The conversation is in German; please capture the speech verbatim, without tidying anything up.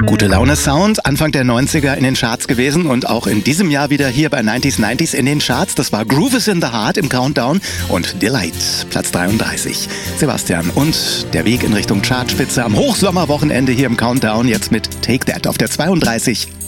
Gute Laune Sound, Anfang der neunziger in den Charts gewesen und auch in diesem Jahr wieder hier bei neunziger neunziger in den Charts. Das war Groove is in the Heart im Countdown und Delight, Platz dreiunddreißig. Sebastian, und der Weg in Richtung Chartspitze am Hochsommerwochenende hier im Countdown, jetzt mit Take That auf der zweiunddreißig.